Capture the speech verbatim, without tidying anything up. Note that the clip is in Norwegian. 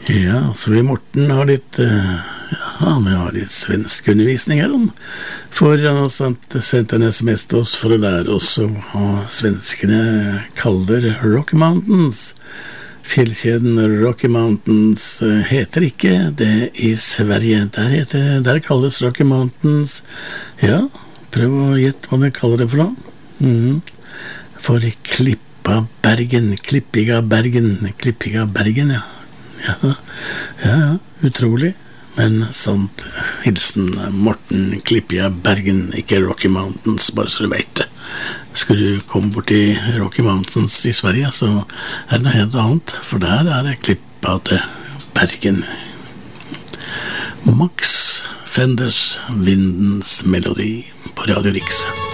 Ja, så vi Morten har litt uh, ja, vi har litt svensk undervisning her om. For han har sendt, sendt en sms til oss for å lære oss hva svenskene kaller Rocky Mountains. Fjellkjeden Rocky Mountains uh, heter ikke det i Sverige. Der, heter, der kalles Rocky Mountains. Ja, prøv å gjette hva de kaller det for noe. Mm. For Klippa Bergen, Klippiga Bergen, Klippiga Bergen, ja. Ja, ja, ja, utrolig, men sant. Hilsen Morten Klippiga Bergen, ikke Rocky Mountains, bare så du vet det. Skal du komme bort til Rocky Mountains i Sverige, så er det noe helt annet, for der er det Klippa til Bergen. Max Fenders Vindens Melodi på Radio Riks.